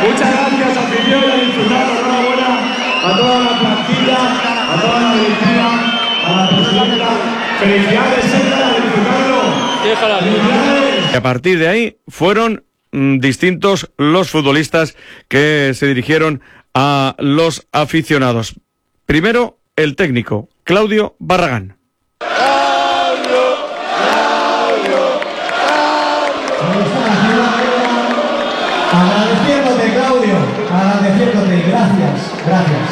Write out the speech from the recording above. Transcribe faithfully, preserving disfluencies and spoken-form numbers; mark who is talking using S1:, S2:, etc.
S1: Muchas gracias, afición, a disfrutar, enhorabuena a toda la plantilla, a toda la directiva, a la presidenta. Felicidades, Senda, a disfrutarlo.
S2: Y a partir de ahí fueron mm, distintos los futbolistas que se dirigieron a los aficionados. Primero, el técnico, Claudio Barragán.
S3: Agradeciéndote, Claudio, agradeciéndote, gracias, gracias.